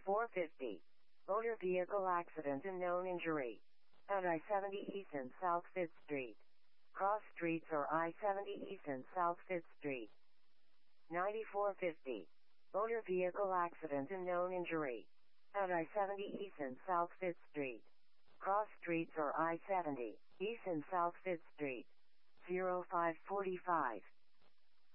9450. Motor vehicle accident and known injury. At I-70 East and South 5th Street. Cross streets or I-70 East and South 5th Street. 9450. Motor vehicle accident and known injury. At I-70 East and South 5th Street. Cross streets or I-70 East and South 5th Street. 0545.